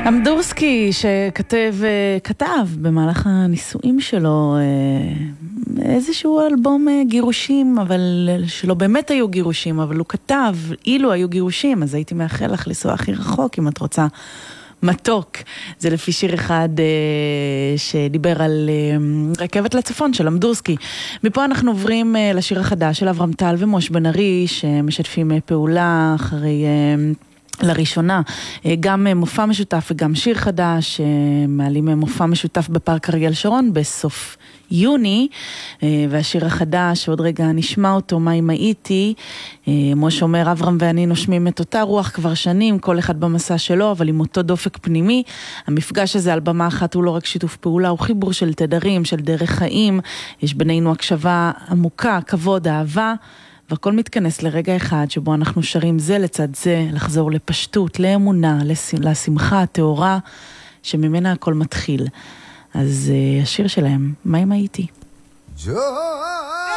אמדורסקי כתב במהלך הנישואים שלו איזשהו אלבום גירושים, אבל שלא באמת היו גירושים, אבל הוא כתב, אילו היו גירושים, אז הייתי מאחל לך לנסוע הכי רחוק אם את רוצה מתוק. זה לפי שיר אחד שדיבר על רכבת לצפון של אמדורסקי. מפה אנחנו עוברים לשיר החדש של אברהם טל ומוש בן ארי, שמשתפים פעולה אחרי לראשונה, גם מופע משותף וגם שיר חדש, מעלים מופע משותף בפארק אריאל שרון בסוף יוני, והשיר החדש, עוד רגע נשמע אותו, מה אם הייתי, מוש אומר, אברהם ואני נושמים את אותה רוח כבר שנים, כל אחד במסע שלו, אבל עם אותו דופק פנימי. המפגש הזה על במה אחת הוא לא רק שיתוף פעולה, הוא חיבור של תדרים, של דרך חיים, יש בינינו הקשבה עמוקה, כבוד, אהבה, והכל מתכנס לרגע אחד שבו אנחנו שרים זה לצד זה, לחזור לפשטות, לאמונה, לשמחה, התאורה, שממנה הכל מתחיל. אז השיר שלהם, מה אם הייתי?